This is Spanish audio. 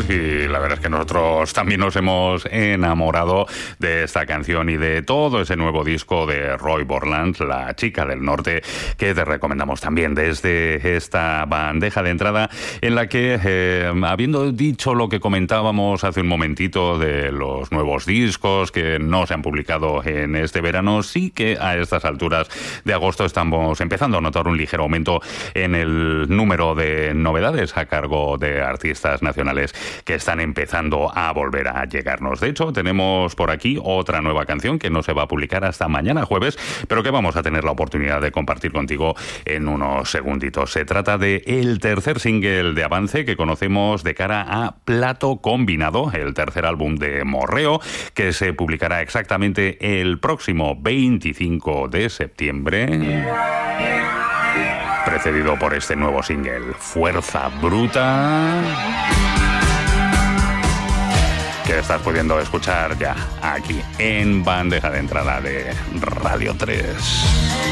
y la verdad es que nosotros también nos hemos enamorado de esta canción y de todo ese nuevo disco de Roy Borland, La Chica del Norte, que te recomendamos también desde esta bandeja de entrada, en la que, habiendo dicho lo que comentábamos hace un momentito de los nuevos discos que no se han publicado en este verano, sí que a estas alturas de agosto estamos empezando a notar un ligero aumento en el número de novedades a cargo de artistas nacionales que están empezando a volver a llegarnos. De hecho, tenemos por aquí otra nueva canción que no se va a publicar hasta mañana jueves, pero que vamos a tener la oportunidad de compartir contigo en unos segunditos. Se trata de el tercer single de avance que conocemos de cara a Plato Combinado, el tercer álbum de Morreo, que se publicará exactamente el próximo 25 de septiembre, precedido por este nuevo single, Fuerza Bruta, que estás pudiendo escuchar ya aquí en bandeja de entrada de Radio 3.